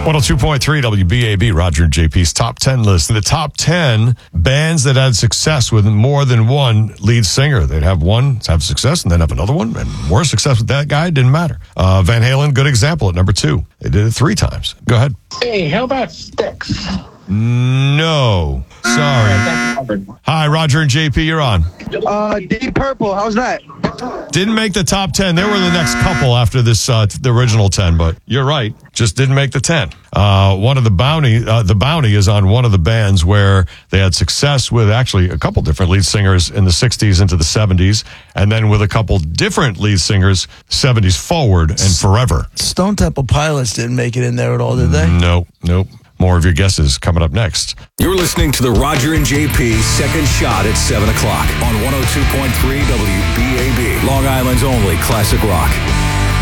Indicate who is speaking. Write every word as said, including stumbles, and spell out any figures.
Speaker 1: one oh two point three W B A B, Roger and J P's top ten list. The top ten bands that had success with more than one lead singer. They'd have one have success and then have another one, and more success with that guy. Didn't matter. Uh, Van Halen, good example at number two. They did it three times. Go ahead.
Speaker 2: Hey, how about Styx?
Speaker 1: No. Sorry. Hi, Roger and J P, you're on.
Speaker 3: Uh, Deep Purple, how's that?
Speaker 1: Didn't make the top ten. They were the next couple after this, uh, the original ten, but you're right. Just didn't make the ten. Uh, one of the Bounty, uh, the Bounty is on one of the bands where they had success with actually a couple different lead singers in the sixties into the seventies, and then with a couple different lead singers, seventies forward and forever.
Speaker 4: Stone Temple Pilots didn't make it in there at all, did they?
Speaker 1: Nope, nope. More of your guesses coming up next.
Speaker 5: You're listening to the Roger and J P Second Shot at seven o'clock on one oh two point three W B A B, Long Island's only classic rock.